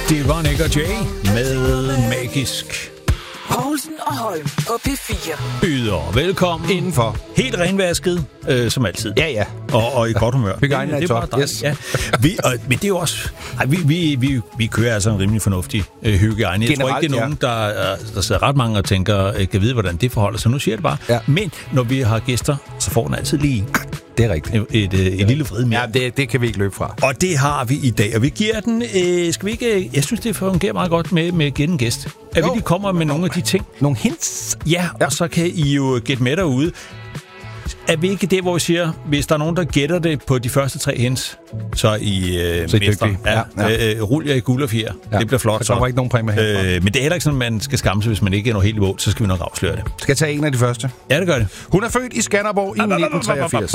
Det var Nick og Jay med Magisk. Poulsen og Holm på P4. Byder velkommen. Indenfor. Helt renvasket, som altid. Ja. Og i godt humør. Det er bare dejligt. yes. Ja. Men det er jo også... Vi kører altså en rimelig fornuftig hygiejne. Jeg tror ikke, det er nogen, der sidder ret mange og tænker, kan vide, hvordan det forholder sig. Nu siger jeg det bare. Ja. Men når vi har gæster, så får den altid lige... Det er rigtigt. Et lille vrid mere. Ja, det kan vi ikke løbe fra. Og det har vi i dag. Og vi giver den... skal vi ikke... Jeg synes, det fungerer meget godt med at gætte en gæst. At vi lige kommer med nogle af de ting. Nogle hints? Ja, og så kan I jo gætte med derude. Er vi ikke det, hvor vi siger, hvis der er nogen, der gætter det på de første 3 hints, så er I mestre. Ja. Rul jer i guld og fjer. Ja. Det bliver flot. Der kommer ikke nogen præmie herfra. Men det er heller ikke sådan, at man skal skamme sig, hvis man ikke er noget helt i mål. Så skal vi nok afsløre det. Skal jeg tage en af de første? Ja, det gør det. Hun er født i Skanderborg i 1983.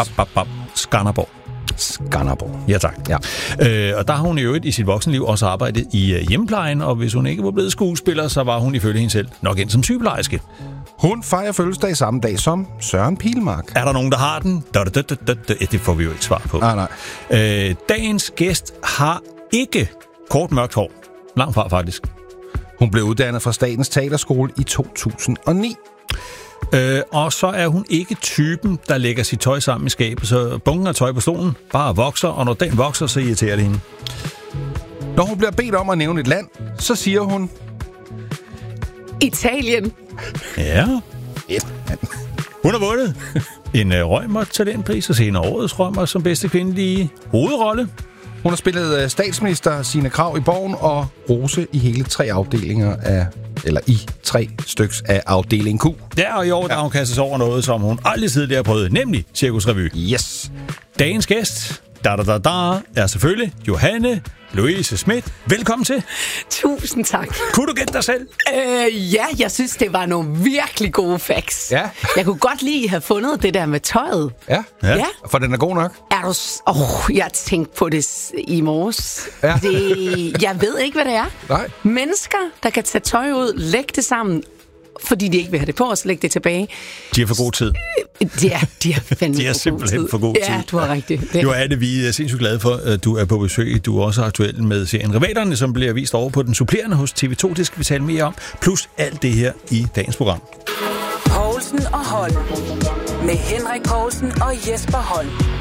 Skanderborg. Ja, tak. Ja. Og der har hun i øvrigt i sit voksenliv også arbejdet i hjemmeplejen, og hvis hun ikke var blevet skuespiller, så var hun ifølge hende selv nok ind som sygeplejerske. Hun fejrer fødselsdag samme dag som Søren Pilmark. Er der nogen, der har den? Det får vi jo ikke svar på. Nej. Dagens gæst har ikke kort mørkt hår. Langt fra, faktisk. Hun blev uddannet fra Statens Teaterskole i 2009. Og så er hun ikke typen, der lægger sit tøj sammen i skabet, så bunken af tøj på stolen bare vokser, og når den vokser, så irriterer det hende. Når hun bliver bedt om at nævne et land, så siger hun... Italien. Ja. Hun har vundet en Reumert Talentpris og senere årets Reumert som bedste kvindelige hovedrolle. Hun har spillet statsminister Signe Krag i Borgen og Rose i hele 3 afdelinger af... Eller i 3 styks af afdeling Q. Ja, og i år der har hun kastet sig over noget, som hun aldrig tidligere har prøvet, nemlig Cirkus Revy. Yes. Dagens gæst, er selvfølgelig Johanne Louise Schmidt. Velkommen til. Tusind tak. Kunne du gætte dig selv? Ja, jeg synes, det var nogle virkelig gode facts. Ja. Jeg kunne godt lige have fundet det der med tøjet. Ja. For den er god nok. Jeg tænkte på det i morges. Ja. Jeg ved ikke, hvad det er. Nej. Mennesker, der kan tage tøj ud, lægge det sammen, fordi de ikke vil have det på, og så lægge det tilbage. De har for god tid. De har fandme de er simpelthen for god tid. Ja, du har rigtigt. Johanne, vi er sindssygt glade for, at du er på besøg. Du er også aktuel med serien Rivalerne, som bliver vist over på den supplerende hos TV2. Det skal vi tale mere om. Plus alt det her i dagens program. Poulsen og Holm. Med Henrik Poulsen og Jesper Holm.